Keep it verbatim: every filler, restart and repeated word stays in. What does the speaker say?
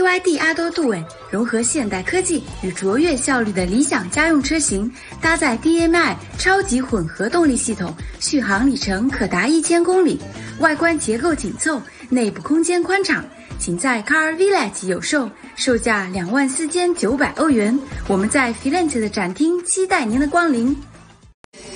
Y D 阿多杜韦融合现代科技与卓越效率的理想家用车型，搭载 D M I 超级混合动力系统，续航里程可达一千公里，外观结构紧凑，内部空间宽敞，仅在 Car Village 有售，售价两万四千九百欧元。我们在 Firenze 的展厅期待您的光临。